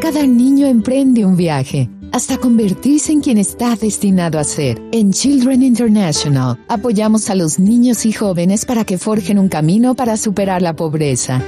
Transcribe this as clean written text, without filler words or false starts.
Cada niño emprende un viaje hasta convertirse en quien está destinado a ser. En Children International, apoyamos a los niños y jóvenes para que forjen un camino para superar la pobreza.